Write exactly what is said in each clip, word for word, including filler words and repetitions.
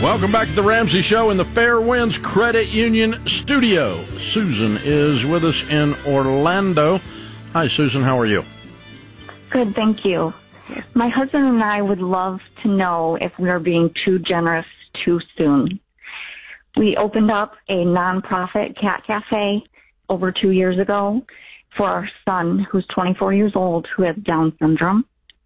Welcome back to the Ramsey Show in the Fair Winds Credit Union studio. Susan is with us in Orlando. Hi, Susan. How are you? Good, thank you. My husband and I would love to know if we are being too generous too soon. We opened up a nonprofit cat cafe over two years ago for our son, who's twenty-four years old, who has Down syndrome.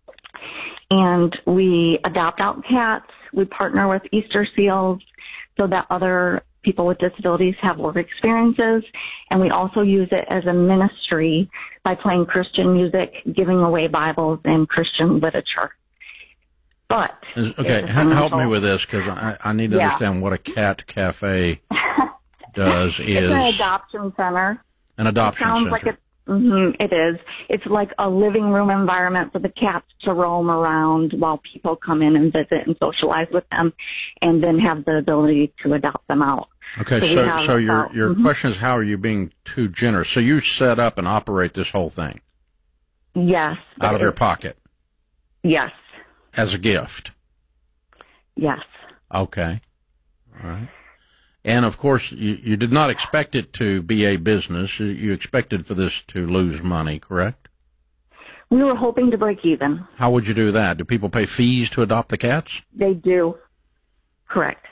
And we adopt out cats. We partner with Easter Seals so that other people with disabilities have work experiences. And we also use it as a ministry by playing Christian music, giving away Bibles and Christian literature. But okay, help me with this, because I, I need to yeah. understand what a cat cafe does. It's is an adoption center. An adoption it sounds center. Like it, mm-hmm, it is. It's like a living room environment for the cats to roam around while people come in and visit and socialize with them, and then have the ability to adopt them out. Okay, so so, so your your mm-hmm. question is, how are you being too generous? So you set up and operate this whole thing? Yes. Out of your pocket? Yes. As a gift? Yes. Okay. All right. And, of course, you, you did not expect it to be a business. You expected for this to lose money, correct? We were hoping to break even. How would you do that? Do people pay fees to adopt the cats? They do. Correct.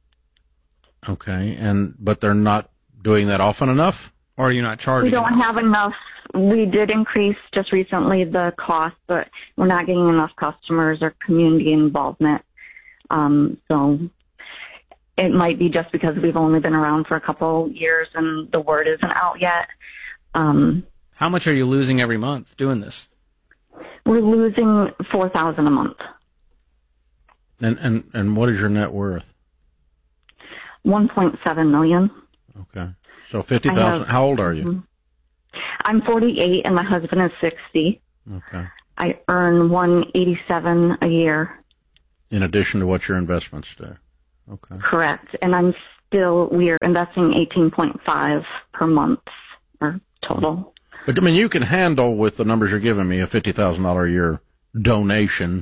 Okay. And but they're not doing that often enough? Or are you not charging We don't enough? have enough. We did increase just recently the cost, but we're not getting enough customers or community involvement. Um, so it might be just because we've only been around for a couple years and the word isn't out yet. Um, How much are you losing every month doing this? We're losing four thousand dollars a month. And, and, and what is your net worth? one point seven million dollars. Okay. So fifty thousand dollars. How old are you? Mm-hmm. I'm forty-eight and my husband is sixty. Okay. I earn one hundred eighty-seven dollars a year. In addition to what your investments do. Okay. Correct. And I'm still, we are investing eighteen point five per month or total. But I mean, you can handle, with the numbers you're giving me, a fifty thousand dollars a year donation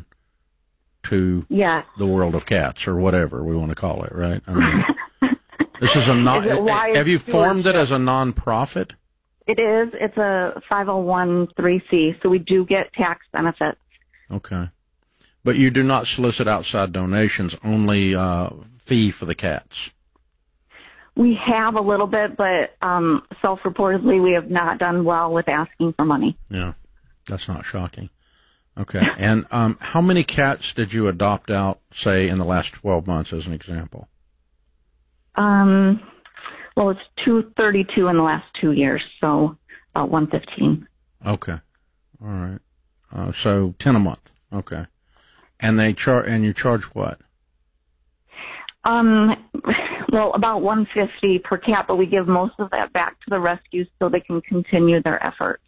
to yes. the world of cats, or whatever we want to call it, right? I mean, this is a non, is have you formed it as a non-profit? It is. It's a five oh one c, so we do get tax benefits. Okay. But you do not solicit outside donations, only uh, fee for the cats. We have a little bit, but um, self-reportedly we have not done well with asking for money. Yeah, that's not shocking. Okay. And um, how many cats did you adopt out, say, in the last twelve months, as an example? Um, well, it's two thirty-two in the last two years, so about one fifteen. Okay. All right. Uh, so ten a month. Okay. And they char- and you charge what? Um, well, about one fifty per cat, but we give most of that back to the rescues so they can continue their efforts.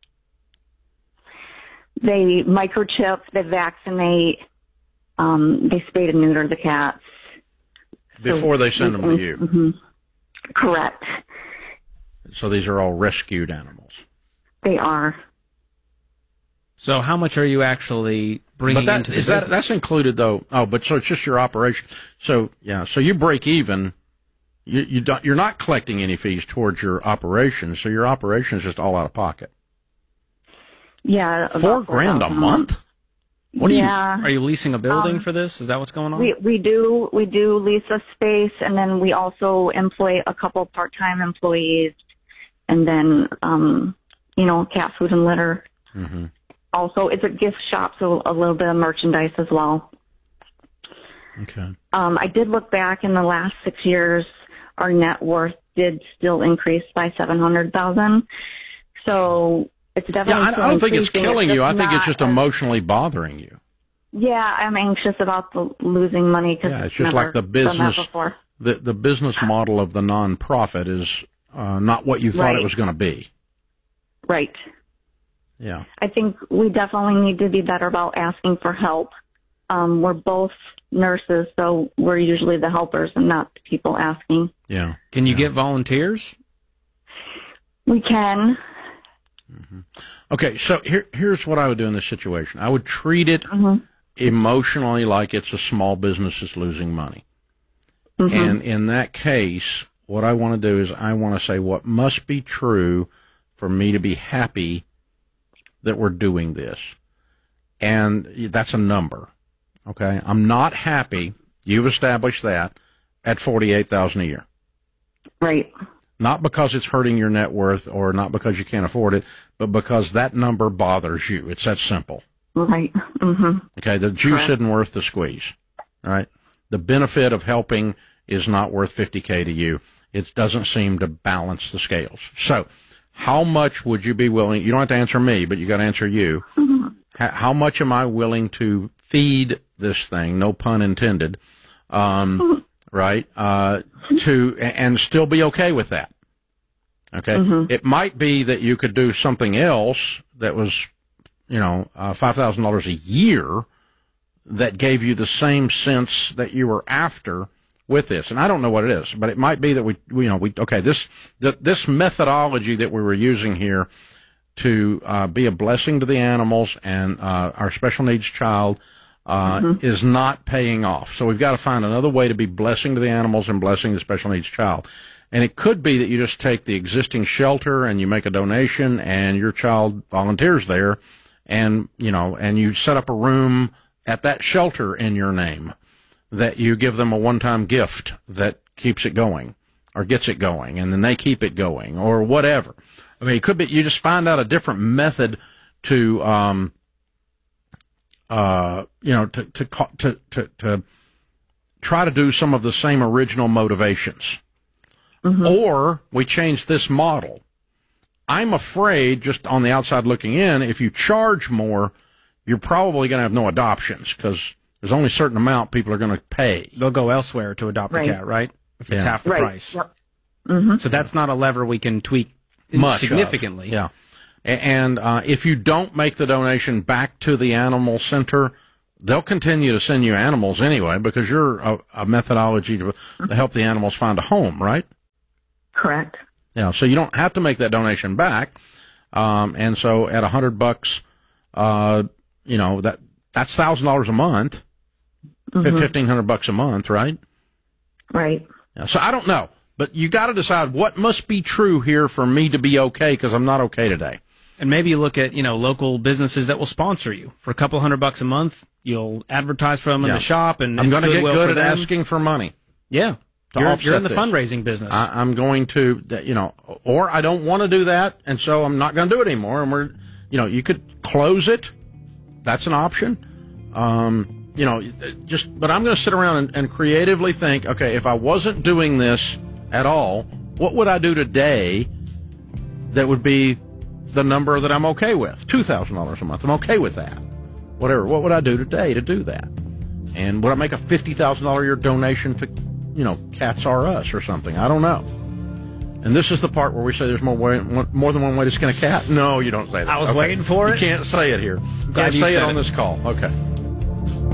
They microchip, they vaccinate, um, they spay and neuter the cats. Before so, they send them to you? Mm-hmm. Correct. So these are all rescued animals? They are. So how much are you actually bringing but that, into the is business? That, that's included, though. Oh, but so it's just your operation. So, yeah, so you break even. You, you don't, you're not collecting any fees towards your operation, so your operation is just all out of pocket. Yeah. Four grand a month? What yeah. Are you, are you leasing a building um, for this? Is that what's going on? We we do we do lease a space, and then we also employ a couple part-time employees, and then um, you know, cat food and litter. Mm-hmm. Also, it's a gift shop, so a little bit of merchandise as well. Okay. Um, I did look back in the last six years. Our net worth did still increase by seven hundred thousand. So it's definitely. Yeah, I, I don't think it's killing it's you. I think it's just as, emotionally bothering you. Yeah, I'm anxious about the losing money because yeah, it's it's just never like the done that business. before. The the business model of the nonprofit is uh, not what you thought right. it was going to be. Right. Yeah. I think we definitely need to be better about asking for help. Um, we're both nurses, so we're usually the helpers and not the people asking. Yeah. Can you yeah. get volunteers? We can. Mm-hmm. Okay, so here, here's what I would do in this situation. I would treat it Mm-hmm. emotionally like it's a small business that's losing money. Mm-hmm. And in that case, what I want to do is I want to say what must be true for me to be happy that we're doing this. And that's a number. Okay? I'm not happy, you've established that, at forty-eight thousand dollars a year. Right. Not because it's hurting your net worth or not because you can't afford it, but because that number bothers you. It's that simple. Right. Mm-hmm. Okay? The juice Correct. isn't worth the squeeze. All right? The benefit of helping is not worth fifty K to you. It doesn't seem to balance the scales. So, how much would you be willing, you don't have to answer me, but you got to answer you. Mm-hmm. How, how much am I willing to feed this thing, no pun intended, um, Mm-hmm. right, uh, to, and still be okay with that? Okay? Mm-hmm. It might be that you could do something else that was, you know, uh, five thousand dollars a year that gave you the same sense that you were after with this. And I don't know what it is, but it might be that we, we you know, we, okay, this, the, this methodology that we were using here to, uh, be a blessing to the animals and, uh, our special needs child, uh, mm-hmm. is not paying off. So we've got to find another way to be blessing to the animals and blessing the special needs child. And it could be that you just take the existing shelter and you make a donation and your child volunteers there and, you know, and you set up a room at that shelter in your name, that you give them a one-time gift that keeps it going or gets it going, and then they keep it going or whatever. I mean, it could be you just find out a different method to, um, uh, you know, to, to, to, to, to try to do some of the same original motivations. Mm-hmm. Or we change this model. I'm afraid, just on the outside looking in, if you charge more, you're probably going to have no adoptions because there's only a certain amount people are going to pay. They'll go elsewhere to adopt Right. a cat, right? If it's Yeah. half the Right. price. Yep. Mm-hmm. So that's not a lever we can tweak Much significantly. of. Yeah. A- And uh, if you don't make the donation back to the animal center, they'll continue to send you animals anyway because you're a, a methodology to, to help the animals find a home, right? Correct. Yeah. So you don't have to make that donation back. Um, and so at a hundred bucks, uh, you know, that that's thousand dollars a month, Mm-hmm. fifteen hundred bucks a month, right? Right. Yeah, so I don't know, but you got to decide what must be true here for me to be okay because I'm not okay today. And maybe you look at, you know, local businesses that will sponsor you for a couple hundred bucks a month. You'll advertise for them in Yeah. the shop, and I'm it's going to get goodwill good for at them. asking for money. Yeah, to you're, offset you're in the this. fundraising business. I, I'm going to, you know, or I don't want to do that, and so I'm not going to do it anymore. And we're, you know, you could close it. That's an option. Um, you know, just, but I'm going to sit around and, and creatively think, okay, if I wasn't doing this at all, what would I do today that would be the number that I'm okay with? two thousand dollars a month. I'm okay with that. Whatever. What would I do today to do that? And would I make a fifty thousand dollars a year donation to, you know, Cats R Us or something? I don't know. And this is the part where we say there's more way, more than one way to skin a cat. No, you don't say that. I was Okay. waiting for it. You can't say it here. Glad Can't you say it said on it. this call. Okay.